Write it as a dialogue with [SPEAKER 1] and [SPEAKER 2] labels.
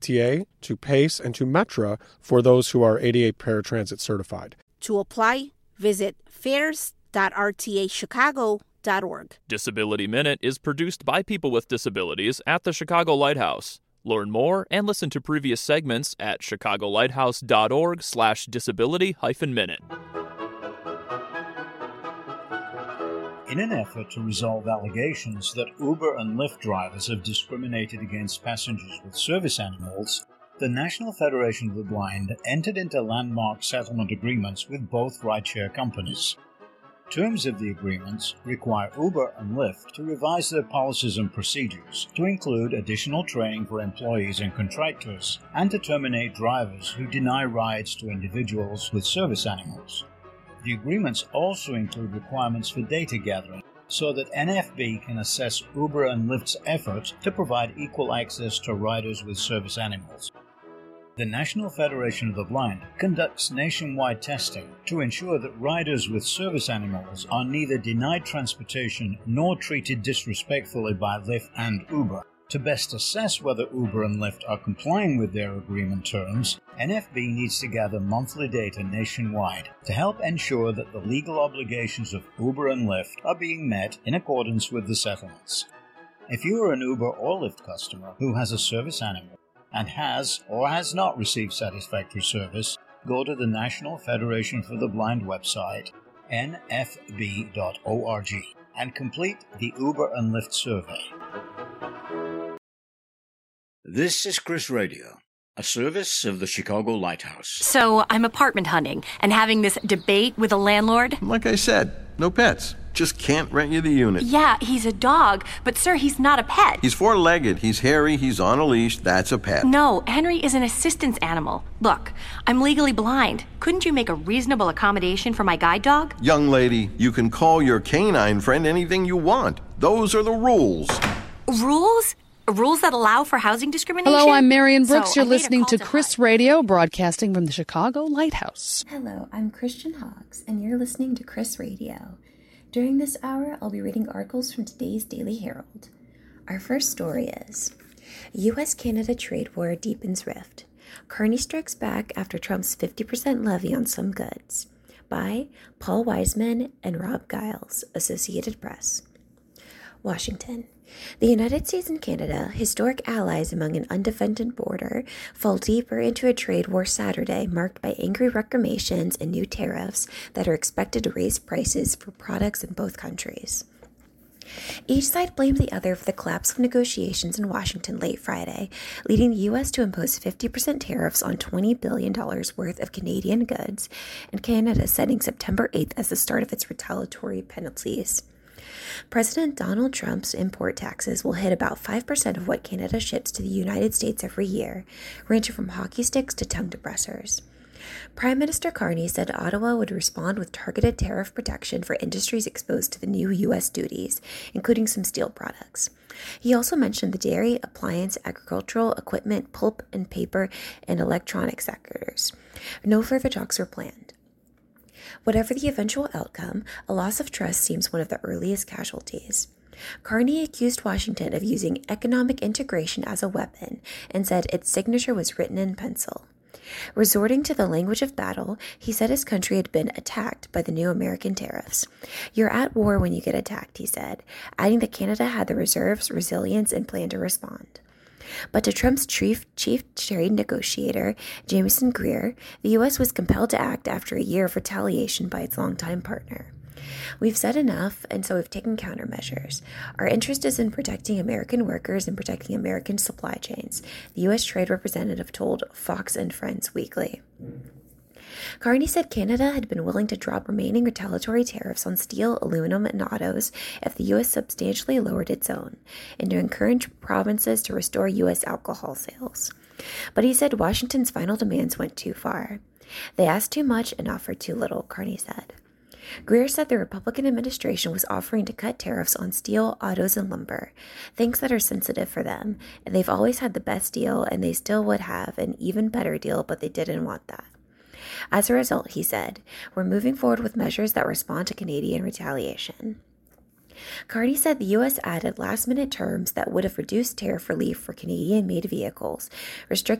[SPEAKER 1] TA, to PACE, and to Metra for those who are ADA paratransit certified.
[SPEAKER 2] To apply, visit fairs.rtachicago.org.
[SPEAKER 3] Disability Minute is produced by people with disabilities at the Chicago Lighthouse. Learn more and listen to previous segments at chicagolighthouse.org/disability-minute.
[SPEAKER 4] In an effort to resolve allegations that Uber and Lyft drivers have discriminated against passengers with service animals, the National Federation of the Blind entered into landmark settlement agreements with both rideshare companies. Terms of the agreements require Uber and Lyft to revise their policies and procedures to include additional training for employees and contractors, and to terminate drivers who deny rides to individuals with service animals. The agreements also include requirements for data gathering so that NFB can assess Uber and Lyft's efforts to provide equal access to riders with service animals. The National Federation of the Blind conducts nationwide testing to ensure that riders with service animals are neither denied transportation nor treated disrespectfully by Lyft and Uber. To best assess whether Uber and Lyft are complying with their agreement terms, NFB needs to gather monthly data nationwide to help ensure that the legal obligations of Uber and Lyft are being met in accordance with the settlements. If you are an Uber or Lyft customer who has a service animal and has or has not received satisfactory service, go to the National Federation for the Blind website, nfb.org, and complete the Uber and Lyft survey.
[SPEAKER 5] This is Chris Radio, a service of the Chicago Lighthouse.
[SPEAKER 6] So I'm apartment hunting and having this debate with a landlord.
[SPEAKER 7] Like I said, no pets. Just can't rent you the unit.
[SPEAKER 6] Yeah, he's a dog, but sir, he's not a pet.
[SPEAKER 7] He's four-legged, he's hairy, he's on a leash, that's a pet.
[SPEAKER 6] No, Henry is an assistance animal. Look, I'm legally blind. Couldn't you make a reasonable accommodation for my guide dog?
[SPEAKER 7] Young lady, you can call your canine friend anything you want. Those are the rules.
[SPEAKER 6] Rules? Rules that allow for housing discrimination?
[SPEAKER 8] Hello, I'm Marion Brooks. You're listening to Chris Radio, broadcasting from the Chicago Lighthouse.
[SPEAKER 9] Hello, I'm Christian Hawks, and you're listening to Chris Radio. During this hour, I'll be reading articles from today's Daily Herald. Our first story is U.S.-Canada trade war deepens rift. Carney strikes back after Trump's 50% levy on some goods. By Paul Wiseman and Rob Giles, Associated Press. Washington. The United States and Canada, historic allies among an undefended border, fall deeper into a trade war Saturday marked by angry reclamations and new tariffs that are expected to raise prices for products in both countries. Each side blamed the other for the collapse of negotiations in Washington late Friday, leading the U.S. to impose 50% tariffs on $20 billion worth of Canadian goods, and Canada setting September 8th as the start of its retaliatory penalties. President Donald Trump's import taxes will hit about 5% of what Canada ships to the United States every year, ranging from hockey sticks to tongue depressors. Prime Minister Carney said Ottawa would respond with targeted tariff protection for industries exposed to the new U.S. duties, including some steel products. He also mentioned the dairy, appliance, agricultural, equipment, pulp and paper, and electronic sectors. No further talks were planned. Whatever the eventual outcome, a loss of trust seems one of the earliest casualties. Carney accused Washington of using economic integration as a weapon and said its signature was written in pencil. Resorting to the language of battle, he said his country had been attacked by the new American tariffs. You're at war when you get attacked, he said, adding that Canada had the reserves, resilience, and plan to respond. But to Trump's chief trade negotiator, Jameson Greer, the U.S. was compelled to act after a year of retaliation by its longtime partner. We've said enough, and so we've taken countermeasures. Our interest is in protecting American workers and protecting American supply chains, the U.S. Trade Representative told Fox and Friends Weekly. Carney said Canada had been willing to drop remaining retaliatory tariffs on steel, aluminum, and autos if the U.S. substantially lowered its own, and to encourage provinces to restore U.S. alcohol sales. But he said Washington's final demands went too far. They asked too much and offered too little, Carney said. Greer said the Republican administration was offering to cut tariffs on steel, autos, and lumber, things that are sensitive for them, and they've always had the best deal, and they still would have an even better deal, but they didn't want that. As a result, he said, we're moving forward with measures that respond to Canadian retaliation. Carney said the U.S. added last-minute terms that would have reduced tariff relief for Canadian-made vehicles, restricting